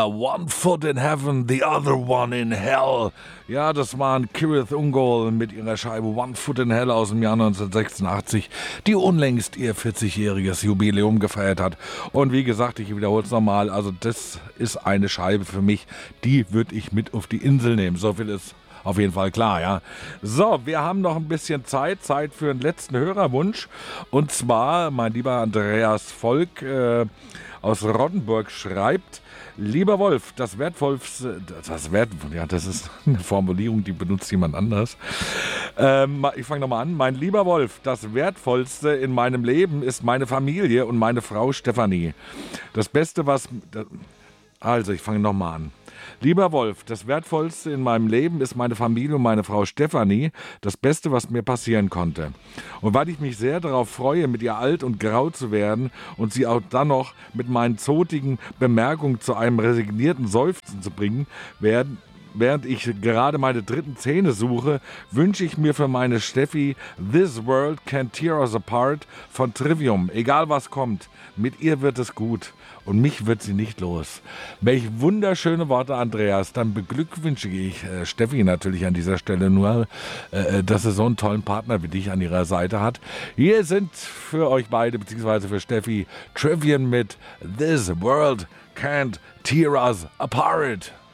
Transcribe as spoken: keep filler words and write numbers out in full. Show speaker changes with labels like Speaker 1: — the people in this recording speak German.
Speaker 1: Andrea, One Foot in Heaven, the Other One in Hell. Ja, das waren Kirith Ungol mit ihrer Scheibe One Foot in Hell aus dem Jahr neunzehnhundertsechsundachtzig, die unlängst ihr vierzigjähriges Jubiläum gefeiert hat. Und wie gesagt, ich wiederhole es nochmal, also das ist eine Scheibe für mich, die würde ich mit auf die Insel nehmen. So viel ist auf jeden Fall klar, ja. So, wir haben noch ein bisschen Zeit, Zeit für einen letzten Hörerwunsch. Und zwar, mein lieber Andreas Volk äh, aus Rottenburg schreibt: Lieber Wolf, das wertvollste, das Wert, ja, das ist eine Formulierung, die benutzt jemand anders. Ähm, ich fange nochmal an. Mein lieber Wolf, das Wertvollste in meinem Leben ist meine Familie und meine Frau Stefanie. Das Beste, was... Also, ich fange nochmal an. Lieber Wolf, das Wertvollste in meinem Leben ist meine Familie und meine Frau Stefanie, das Beste, was mir passieren konnte. Und weil ich mich sehr darauf freue, mit ihr alt und grau zu werden und sie auch dann noch mit meinen zotigen Bemerkungen zu einem resignierten Seufzen zu bringen, werden Während ich gerade meine dritten Zähne suche, wünsche ich mir für meine Steffi This World Can't Tear Us Apart von Trivium. Egal was kommt, mit ihr wird es gut und mich wird sie nicht los. Welch wunderschöne Worte, Andreas. Dann beglückwünsche ich äh, Steffi natürlich an dieser Stelle nur, äh, dass sie so einen tollen Partner wie dich an ihrer Seite hat. Hier sind für euch beide, beziehungsweise für Steffi, Trivium mit This World Can't Tear Us Apart.